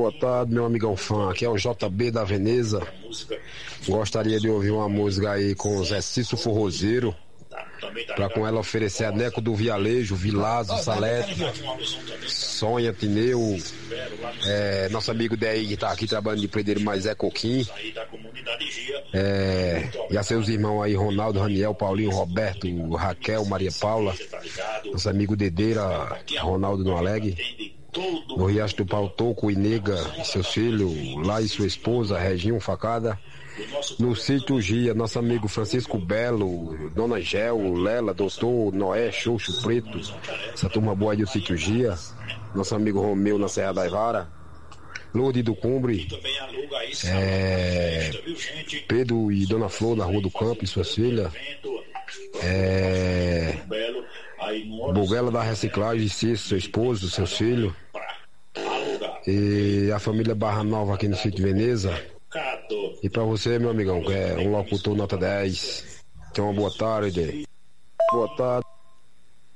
Boa tarde, meu amigão fã. Aqui é o JB da Veneza. Gostaria de ouvir uma música aí com o Zé Cício Forrozeiro, pra com ela oferecer a Neco do Vialejo, Vilazo, Salete, Sonha, Tineu, nosso amigo Dei que tá aqui trabalhando de predeiro, mas é Coquim, e a seus irmãos aí, Ronaldo, Raniel, Paulinho, Roberto, Raquel, Maria Paula, nosso amigo Dedeira, Ronaldo no Alegre, no Riacho do Pau Toco, Inega e seus filhos, lá e sua esposa, Reginho Facada. No Sítio Gia, nosso amigo Francisco Belo, Dona Gel, Lela, Doutor Noé, Xoxo Preto, essa turma boa aí do Sítio Gia, nosso amigo Romeu na Serra da Ivara, Lourdes do Cumbre, Pedro e Dona Flor na Rua do Campo e suas filhas, Buguela da Reciclagem, Cício, seu esposo, seus filhos, e a família Barra Nova aqui no Sítio Veneza. E pra você, meu amigão, que é um locutor nota 10. Tenha uma boa tarde. Boa tarde.